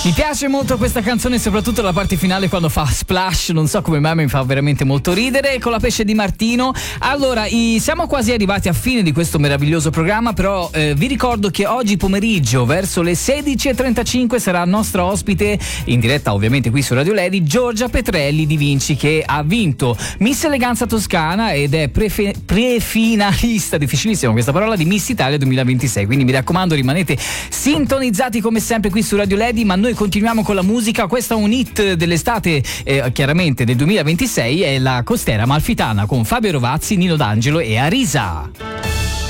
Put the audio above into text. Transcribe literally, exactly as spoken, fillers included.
Mi piace molto questa canzone, soprattutto la parte finale quando fa splash, non so come mai mi fa veramente molto ridere, con la pesce di Martino. Allora, i, siamo quasi arrivati a fine di questo meraviglioso programma, però eh, vi ricordo che oggi pomeriggio verso le sedici e trentacinque sarà nostra ospite in diretta, ovviamente qui su Radio Lady, Giorgia Petrelli di Vinci, che ha vinto Miss Eleganza Toscana ed è prefe- prefinalista, difficilissima questa parola, di Miss Italia duemilaventisei. Quindi mi raccomando, rimanete sintonizzati come sempre qui su Radio Lady, ma noi continuiamo con la musica. Questo è un hit dell'estate, eh, chiaramente del duemilaventisei, è la Costiera Amalfitana con Fabio Rovazzi, Nino D'Angelo e Arisa.